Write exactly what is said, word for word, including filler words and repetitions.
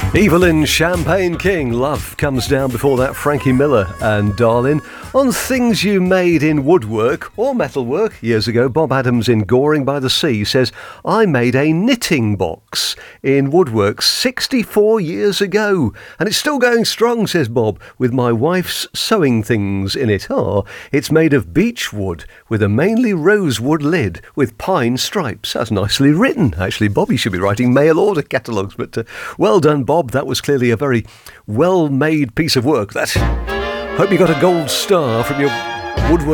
Evelyn Champagne King, Love Comes Down. Before that, Frankie Miller and Darling. On things you made in woodwork or metalwork years ago, Bob Adams in Goring by the Sea says, I made a knitting box in woodwork sixty-four years ago, and it's still going strong, says Bob, with my wife's sewing things in it. Oh, it's made of beech wood with a mainly rosewood lid with pine stripes. That's nicely written. Actually, Bobby should be writing mail order catalogues, but uh, well done, Bob. That was clearly a very well-made piece of work. That. Hope you got a gold star from your woodwork